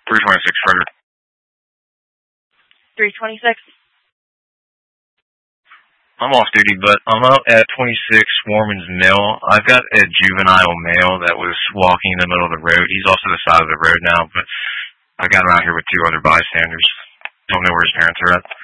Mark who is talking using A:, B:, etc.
A: 326 Frederick.
B: 326.
A: I'm off duty, but I'm up at 26 Warman's Mill. I've got a juvenile male that was walking in the middle of the road. He's off to the side of the road now, but I got him out here with two other bystanders. Don't know where his parents are at.